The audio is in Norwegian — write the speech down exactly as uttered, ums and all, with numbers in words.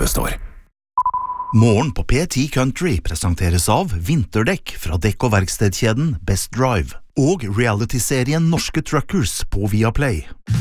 består. Morgen på P ti Country presenteres av vinterdekk fra dekk- og verkstedkjeden Best Drive og reality-serien Norske Truckers på Viaplay.